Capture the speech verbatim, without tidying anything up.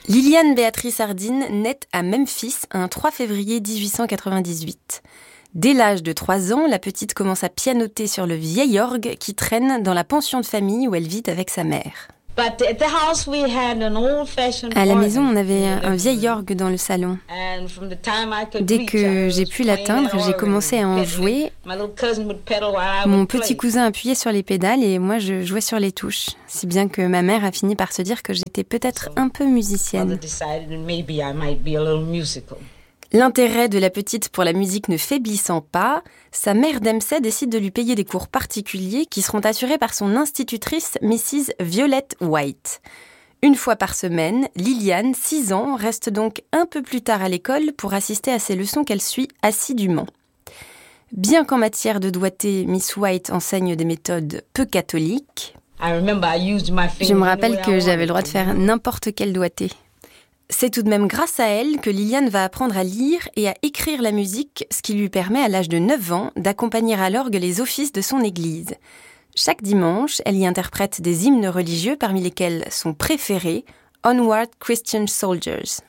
Liliane Béatrice Hardin naît à Memphis un trois février dix-huit cent quatre-vingt-dix-huit. Dès l'âge de trois ans, la petite commence à pianoter sur le vieil orgue qui traîne dans la pension de famille où elle vit avec sa mère. À la maison, on avait un vieil orgue dans le salon. Dès que j'ai pu l'atteindre, j'ai commencé à en jouer. Mon petit cousin appuyait sur les pédales et moi je jouais sur les touches. Si bien que ma mère a fini par se dire que j'étais peut-être un peu musicienne. L'intérêt de la petite pour la musique ne faiblissant pas, sa mère Dempsey décide de lui payer des cours particuliers qui seront assurés par son institutrice, missus Violette White. Une fois par semaine, Liliane, six ans, reste donc un peu plus tard à l'école pour assister à ses leçons qu'elle suit assidûment. Bien qu'en matière de doigté, Miss White enseigne des méthodes peu catholiques, je me rappelle que j'avais le droit de faire n'importe quel doigté. C'est tout de même grâce à elle que Liliane va apprendre à lire et à écrire la musique, ce qui lui permet à l'âge de neuf ans d'accompagner à l'orgue les offices de son église. Chaque dimanche, elle y interprète des hymnes religieux parmi lesquels son préféré, Onward Christian Soldiers.